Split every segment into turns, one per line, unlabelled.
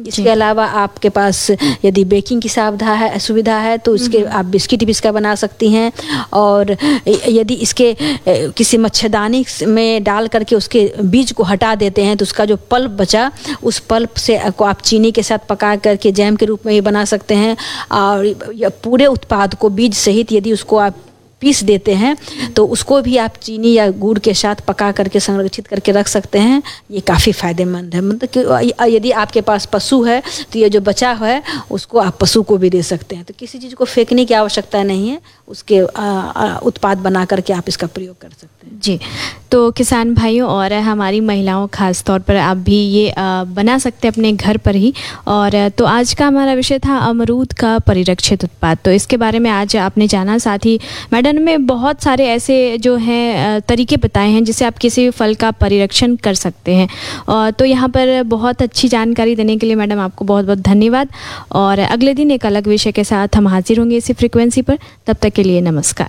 इसके अलावा आपके पास यदि बेकिंग की सुविधा है तो इसके आप बिस्किट भी इसका बना सकती हैं। और यदि इसके किसी मच्छरदानी में डाल करके उसके बीज को हटा देते हैं तो उसका जो पल्प बचा, उस पल्प से को आप चीनी के साथ पका करके जैम के रूप में भी बना सकते हैं। और पूरे उत्पाद को बीज सहित यदि उसको आप पीस देते हैं तो उसको भी आप चीनी या गुड़ के साथ पका करके संरक्षित करके रख सकते हैं। ये काफ़ी फ़ायदेमंद है। मतलब कि यदि आपके पास पशु है तो ये जो बचा हुआ है उसको आप पशु को भी दे सकते हैं। तो किसी चीज़ को फेंकने की आवश्यकता नहीं है, उसके उत्पाद बना करके आप इसका प्रयोग कर सकते हैं।
जी, तो किसान भाइयों और हमारी महिलाओं खास तौर पर आप भी ये बना सकते हैं अपने घर पर ही। और तो आज का हमारा विषय था अमरूद का परिरक्षित उत्पाद। तो इसके बारे में आज आपने जाना, साथ ही मैडम में बहुत सारे ऐसे जो हैं तरीके बताए हैं जिससे आप किसी भी फल का परिरक्षण कर सकते हैं। और तो यहाँ पर बहुत अच्छी जानकारी देने के लिए मैडम आपको बहुत बहुत धन्यवाद। और अगले दिन एक अलग विषय के साथ हम हाजिर होंगे इसी फ्रीक्वेंसी पर। तब तक के लिए नमस्कार।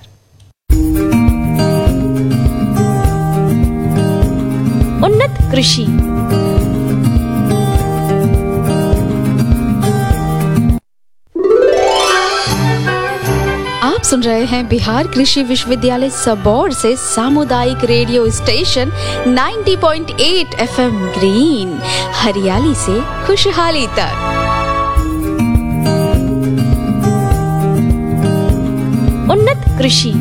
उन्नत कृषि।
आप सुन रहे हैं बिहार कृषि विश्वविद्यालय सबौर से सामुदायिक रेडियो स्टेशन 90.8 FM ग्रीन, हरियाली से खुशहाली तक।
उन्नत कृषि।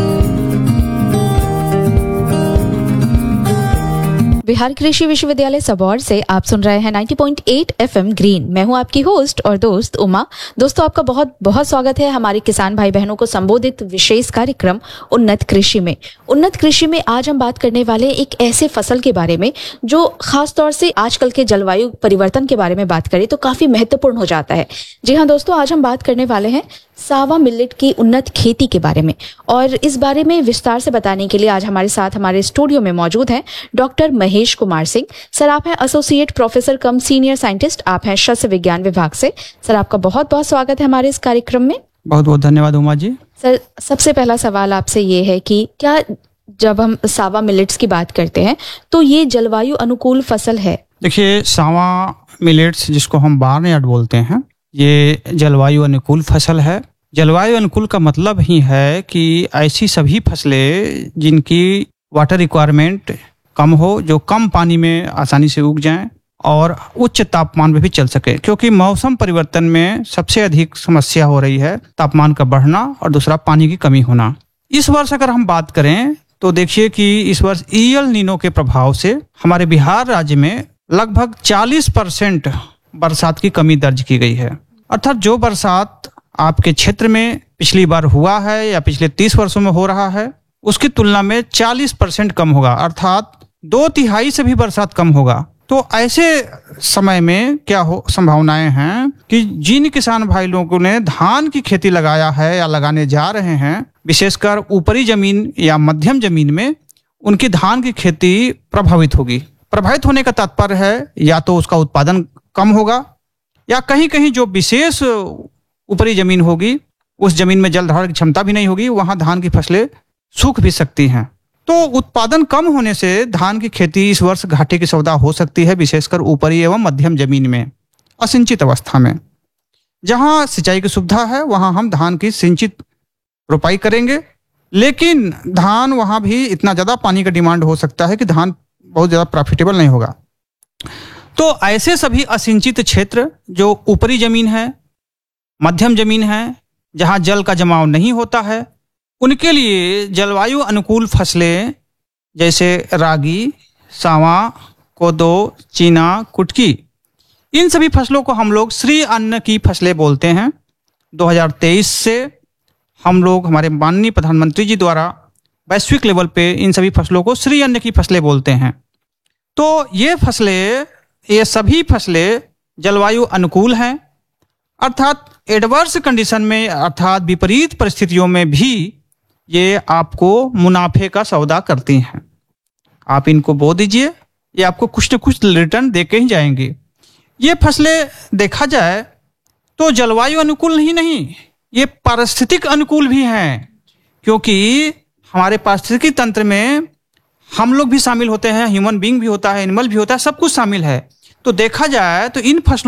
बिहार कृषि विश्वविद्यालय सबौर से आप सुन रहे हैं 90.8 FM ग्रीन। मैं हूं आपकी होस्ट और दोस्त उमा। दोस्तों, आपका बहुत बहुत स्वागत है हमारे किसान भाई बहनों को संबोधित विशेष कार्यक्रम उन्नत कृषि में। उन्नत कृषि में आज हम बात करने वाले एक ऐसे फसल के बारे में जो खास तौर से आजकल के जलवायु परिवर्तन के बारे में बात करें तो काफी महत्वपूर्ण हो जाता है। जी हाँ दोस्तों, आज हम बात करने वाले हैं सावा मिलेट की उन्नत खेती के बारे में। और इस बारे में विस्तार से बताने के लिए आज हमारे साथ हमारे स्टूडियो में मौजूद हैं डॉक्टर महेश कुमार सिंह। सर, आप हैं एसोसिएट प्रोफेसर कम सीनियर साइंटिस्ट, आप हैं शस्य विज्ञान विभाग से। सर, आपका बहुत बहुत स्वागत है हमारे इस कार्यक्रम में।
बहुत बहुत धन्यवाद उमा जी।
सर, सबसे पहला सवाल आपसे ये है कि क्या जब हम सावा मिलेट्स की बात करते हैं तो ये जलवायु अनुकूल फसल है?
देखिए, सावा मिलेट्स जिसको हम बार्नयार्ड बोलते हैं, ये जलवायु अनुकूल फसल है। जलवायु अनुकूल का मतलब ही है कि ऐसी सभी फसलें जिनकी वाटर रिक्वायरमेंट कम हो, जो कम पानी में आसानी से उग जाएं और उच्च तापमान में भी चल सके। क्योंकि मौसम परिवर्तन में सबसे अधिक समस्या हो रही है तापमान का बढ़ना और दूसरा पानी की कमी होना। इस वर्ष अगर हम बात करें तो देखिए कि इस वर्ष एल नीनो के प्रभाव से हमारे बिहार राज्य में लगभग 40% बरसात की कमी दर्ज की गई है। अर्थात जो बरसात आपके क्षेत्र में पिछली बार हुआ है या पिछले 30 वर्षों में हो रहा है उसकी तुलना में 40% कम होगा, अर्थात 2/3 से भी बरसात कम होगा। तो ऐसे समय में क्या हो संभावनाएं हैं कि जिन किसान भाई लोगों ने धान की खेती लगाया है या लगाने जा रहे हैं, विशेषकर ऊपरी जमीन या मध्यम जमीन में, उनकी धान की खेती प्रभावित होगी। प्रभावित होने का तात्पर्य है या तो उसका उत्पादन कम होगा या कहीं कहीं जो विशेष ऊपरी जमीन होगी उस जमीन में जल धारण की क्षमता भी नहीं होगी, वहां धान की फसलें सूख भी सकती हैं। तो उत्पादन कम होने से धान की खेती इस वर्ष घाटे की सौदा हो सकती है, विशेषकर ऊपरी एवं मध्यम जमीन में असिंचित अवस्था में। जहां सिंचाई की सुविधा है वहां हम धान की सिंचित रोपाई करेंगे, लेकिन धान वहां भी इतना ज्यादा पानी का डिमांड हो सकता है कि धान बहुत ज्यादा प्रॉफिटेबल नहीं होगा। तो ऐसे सभी असिंचित क्षेत्र जो ऊपरी जमीन है, मध्यम जमीन है, जहां जल का जमाव नहीं होता है, उनके लिए जलवायु अनुकूल फसलें जैसे रागी, सावा, कोदो, चीना, कुटकी, इन सभी फसलों को हम लोग श्री अन्न की फसलें बोलते हैं। 2023 से हम लोग, हमारे माननीय प्रधानमंत्री जी द्वारा वैश्विक लेवल पे इन सभी फसलों को श्री अन्न की फसलें बोलते हैं। तो ये सभी फसलें जलवायु अनुकूल हैं, अर्थात एडवर्स कंडीशन में, अर्थात विपरीत परिस्थितियों में भी ये आपको मुनाफे का सौदा करती हैं। आप इनको बो दीजिए, ये आपको कुछ न कुछ रिटर्न दे के ही जाएंगे। ये फसलें देखा जाए तो जलवायु अनुकूल नहीं, ये पारिस्थितिक अनुकूल भी हैं, क्योंकि हमारे पारिस्थितिकी तंत्र में हम लोग भी शामिल होते हैं, ह्यूमन बीइंग भी होता है, एनिमल भी होता है, सब कुछ शामिल है। तो देखा जाए तो इन फसलों